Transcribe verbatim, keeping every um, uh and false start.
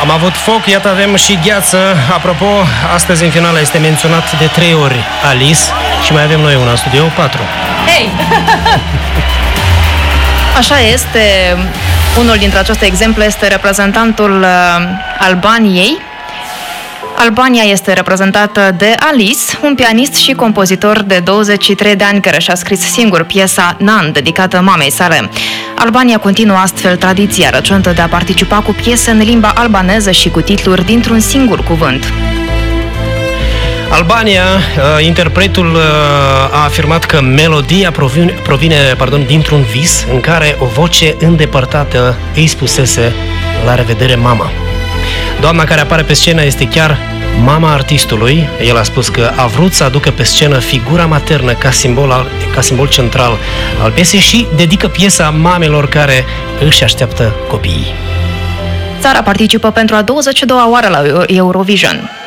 Am avut foc, iată avem și gheață. Apropo, astăzi în finală este menționat de trei ori Alice și mai avem noi una în studio, patru. Hei! Așa este. Unul dintre aceste exemple este reprezentantul uh, Albaniei. Albania este reprezentată de Alice, un pianist și compozitor de douăzeci și trei de ani care și-a scris singur piesa Nan, dedicată mamei sale. Albania continuă astfel tradiția recentă de a participa cu piese în limba albaneză și cu titluri dintr-un singur cuvânt. Albania, interpretul a afirmat că melodia provine, provine pardon, dintr-un vis în care o voce îndepărtată îi spusese la revedere mama. Doamna care apare pe scenă este chiar mama artistului. El a spus că a vrut să aducă pe scenă figura maternă ca simbol, al, ca simbol central al piesei și dedică piesa mamelor care își așteaptă copiii. Țara participă pentru a douăzeci și a doua oară la Eurovision.